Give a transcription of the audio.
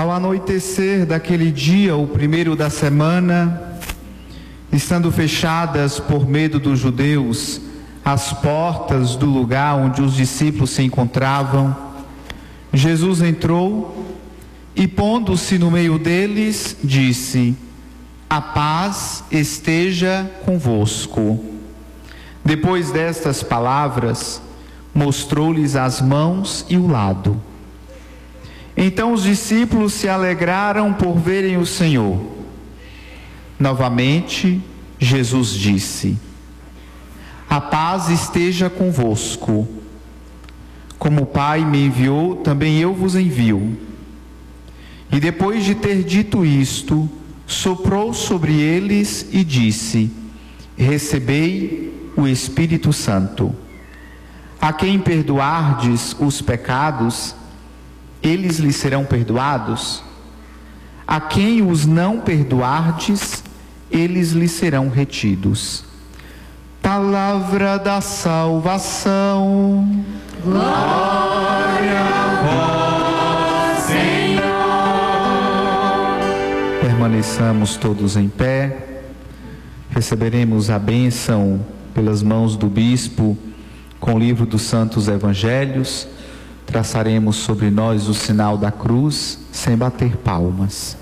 Ao anoitecer daquele dia, o primeiro da semana, estando fechadas por medo dos judeus as portas do lugar onde os discípulos se encontravam, Jesus entrou e, pondo-se no meio deles, disse: "A paz esteja convosco." Depois destas palavras, mostrou-lhes as mãos e o lado. Então os discípulos se alegraram por verem o Senhor. Novamente, Jesus disse: "A paz esteja convosco. Como o Pai me enviou, também eu vos envio." E depois de ter dito isto, soprou sobre eles e disse: "Recebei o Espírito Santo. A quem perdoardes os pecados, eles lhes serão perdoados. A quem os não perdoardes, eles lhes serão retidos." Palavra da salvação. Glória a vós, Senhor. Permaneçamos todos em pé. Receberemos a bênção pelas mãos do bispo com o livro dos Santos Evangelhos. Traçaremos sobre nós o sinal da cruz sem bater palmas.